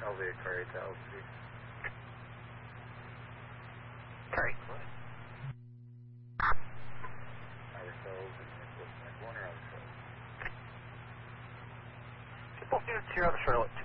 Elvia Curry to altitude. Curry, go ahead. Ourselves and Nicholas One or ourselves. Both units here on the Charlotte